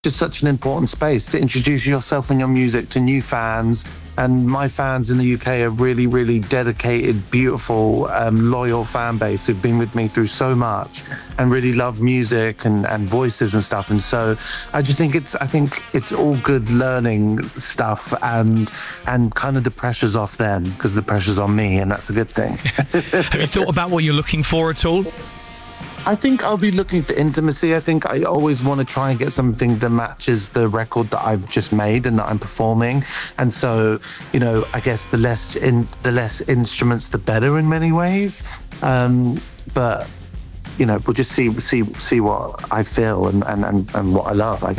just such an important space to introduce yourself and your music to new fans. And my fans in the UK are really, really dedicated, beautiful, loyal fan base who've been with me through so much and really love music and voices and stuff. And so I think it's all good learning stuff and kind of the pressure's off them because the pressure's on me, and that's a good thing. Have you thought about what you're looking for at all? I think I'll be looking for intimacy. I think I always want to try and get something that matches the record that I've just made and that I'm performing. And so, I guess the less instruments, the better in many ways. But we'll just see what I feel and what I love, I guess.